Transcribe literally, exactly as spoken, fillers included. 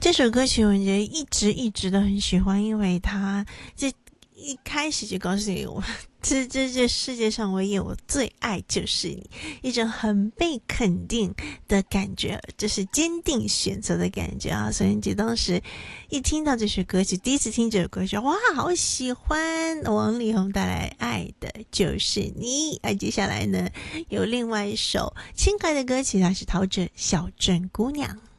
这首歌曲我觉得一直一直都很喜欢，因为它这一开始就告诉你我这这这世界上唯有我最爱就是你，一种很被肯定的感觉，就是坚定选择的感觉啊！所以就当时一听到这首歌曲，第一次听这首歌曲，哇，好喜欢！王力宏带来爱的就是你。而接下来呢，有另外一首轻快的歌曲，它是陶喆《小镇姑娘》。